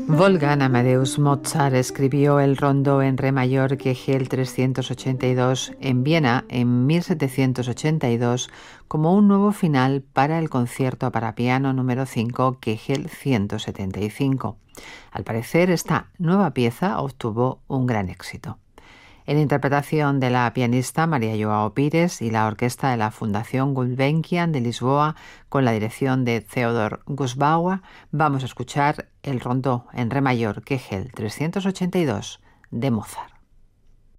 Wolfgang Amadeus Mozart escribió el rondo en re mayor Kegel 382 en Viena en 1782 como un nuevo final para el concierto para piano número 5 Kegel 175. Al parecer, esta nueva pieza obtuvo un gran éxito. En interpretación de la pianista María Joao Pires y la orquesta de la Fundación Gulbenkian de Lisboa, con la dirección de Theodor Gusbauer, vamos a escuchar el rondó en re mayor Kegel 382 de Mozart.